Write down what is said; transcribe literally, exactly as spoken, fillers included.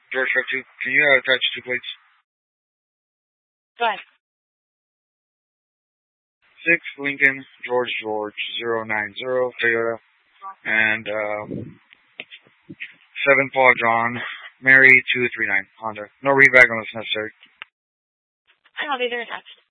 George five two. Can you uh, attach two plates? Go ahead. Six Lincoln George George zero nine zero Toyota, and um, seven Paul John Mary two three nine Honda. No read back unless necessary. I know these are attached.